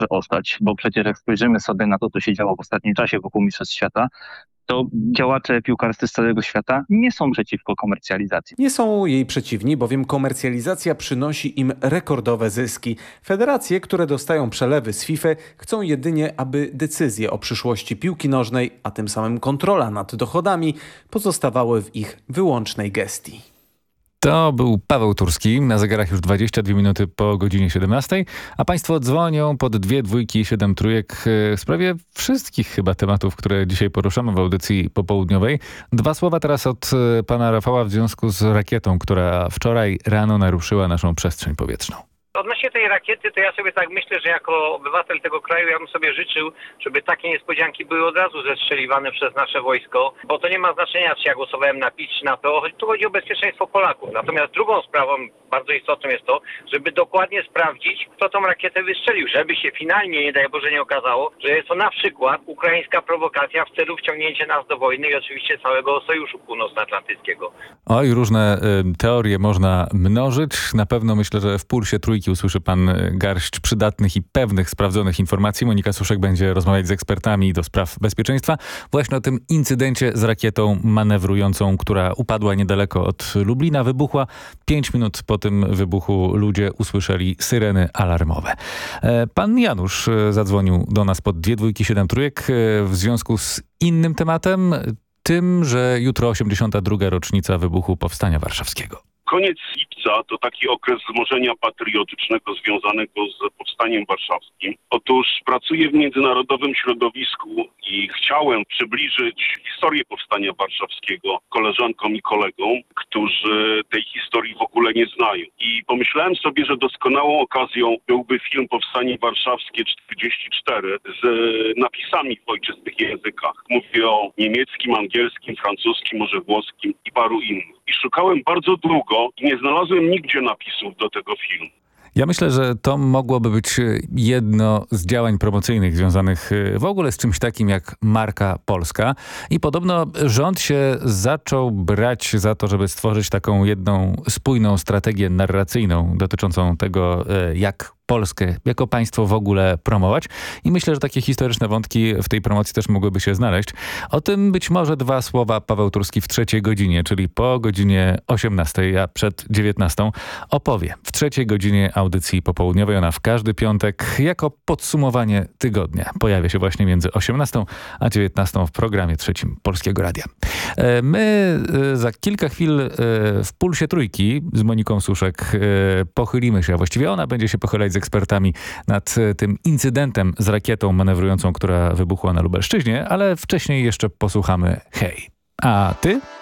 ostać, bo przecież jak spojrzymy sobie na to, co się działo w ostatnim czasie wokół Mistrzostw Świata, to działacze piłkarscy z całego świata nie są przeciwko komercjalizacji. Nie są jej przeciwni, bowiem komercjalizacja przynosi im rekordowe zyski. Federacje, które dostają przelewy z FIFA, chcą jedynie, aby decyzje o przyszłości piłki nożnej, a tym samym kontrola nad dochodami, pozostawały w ich wyłącznej gestii. To był Paweł Turski, na zegarach już 22 minuty po godzinie 17, a Państwo dzwonią pod 2 dwójki i 7 trójek w sprawie wszystkich chyba tematów, które dzisiaj poruszamy w audycji popołudniowej. 2 słowa teraz od pana Rafała w związku z rakietą, która wczoraj rano naruszyła naszą przestrzeń powietrzną. Odnośnie tej rakiety, to ja sobie tak myślę, że jako obywatel tego kraju ja bym sobie życzył, żeby takie niespodzianki były od razu zestrzeliwane przez nasze wojsko, bo to nie ma znaczenia, czy ja głosowałem na PiS, czy na PO, tu chodzi o bezpieczeństwo Polaków. Natomiast drugą sprawą, bardzo istotną jest to, żeby dokładnie sprawdzić, kto tą rakietę wystrzelił, żeby się finalnie, nie daj Boże, nie okazało, że jest to na przykład ukraińska prowokacja w celu wciągnięcia nas do wojny i oczywiście całego Sojuszu Północnoatlantyckiego. Oj, różne teorie można mnożyć. Na pewno myślę, że w Pulsie Trójki usłyszy pan garść przydatnych i pewnych, sprawdzonych informacji. Monika Suszek będzie rozmawiać z ekspertami do spraw bezpieczeństwa właśnie o tym incydencie z rakietą manewrującą, która upadła niedaleko od Lublina, wybuchła. 5 minut po tym wybuchu ludzie usłyszeli syreny alarmowe. Pan Janusz zadzwonił do nas pod 2 dwójki 7 trójek w związku z innym tematem, tym, że jutro 82. rocznica wybuchu Powstania Warszawskiego. Koniec lipca to taki okres wzmożenia patriotycznego związanego z Powstaniem Warszawskim. Otóż pracuję w międzynarodowym środowisku i chciałem przybliżyć historię Powstania Warszawskiego koleżankom i kolegom, którzy tej historii w ogóle nie znają. I pomyślałem sobie, że doskonałą okazją byłby film Powstanie Warszawskie 44 z napisami w ojczystych językach. Mówię o niemieckim, angielskim, francuskim, może włoskim i paru innych. I szukałem bardzo długo i nie znalazłem nigdzie napisów do tego filmu. Ja myślę, że to mogłoby być jedno z działań promocyjnych związanych w ogóle z czymś takim jak marka polska. I podobno rząd się zaczął brać za to, żeby stworzyć taką jedną spójną strategię narracyjną dotyczącą tego, jak Polskę jako państwo w ogóle promować. I myślę, że takie historyczne wątki w tej promocji też mogłyby się znaleźć. O tym być może 2 słowa Paweł Turski w 3. godzinie, czyli po godzinie 18, a przed 19 opowie. W 3. godzinie audycji popołudniowej, ona w każdy piątek jako podsumowanie tygodnia. Pojawia się właśnie między 18 a 19 w programie 3 Polskiego Radia. My za kilka chwil w Pulsie Trójki z Moniką Suszek pochylimy się, a właściwie ona będzie się pochylać z ekspertami nad tym incydentem z rakietą manewrującą, która wybuchła na Lubelszczyźnie, ale wcześniej jeszcze posłuchamy Hej. A ty?